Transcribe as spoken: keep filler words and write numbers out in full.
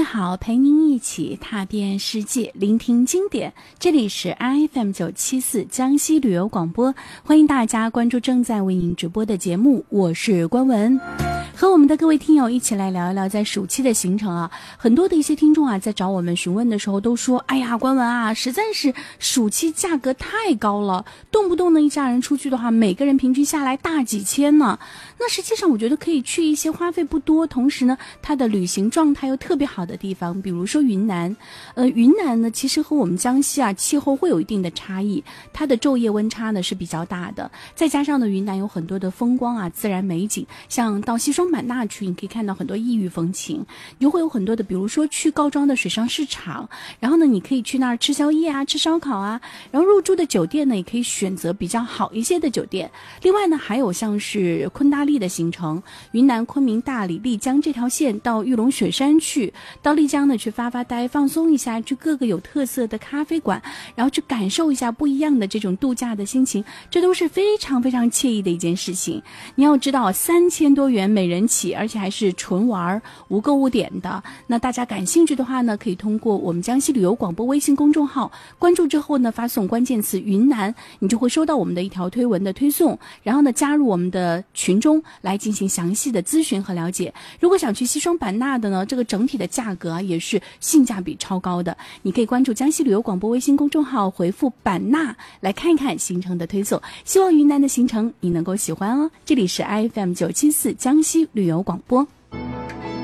好，陪您一起踏遍世界，聆听经典。这里是 I F M 九七四江西旅游广播，欢迎大家关注正在为您直播的节目，我是关文。和我们的各位听友一起来聊一聊在暑期的行程啊，很多的一些听众啊，在找我们询问的时候都说，哎呀，关文啊，实在是暑期价格太高了，动不动呢一家人出去的话，每个人平均下来大几千呢。那实际上我觉得可以去一些花费不多，同时呢，它的旅行状态又特别好的地方，比如说云南。呃，云南呢，其实和我们江西啊气候会有一定的差异，它的昼夜温差呢是比较大的，再加上呢，云南有很多的风光啊，自然美景，像到西双版纳去，你可以看到很多异域风情，你就会有很多的，比如说去告庄的水上市场，然后呢，你可以去那儿吃宵夜啊，吃烧烤啊，然后入住的酒店呢，也可以选择比较好一些的酒店。另外呢，还有像是昆大丽的行程，云南昆明、大理、丽江这条线到玉龙雪山去，到丽江呢去发发呆，放松一下，去各个有特色的咖啡馆，然后去感受一下不一样的这种度假的心情，这都是非常非常惬意的一件事情。你要知道，三千多元每人起，而且还是纯玩无购物点的。那大家感兴趣的话呢，可以通过我们江西旅游广播微信公众号关注之后呢，发送关键词云南，你就会收到我们的一条推文的推送，然后呢加入我们的群中来进行详细的咨询和了解。如果想去西双版纳的呢，这个整体的价格啊也是性价比超高的，你可以关注江西旅游广播微信公众号，回复版纳来看一看行程的推送，希望云南的行程你能够喜欢哦。这里是 I F M 九七四江西旅游广播。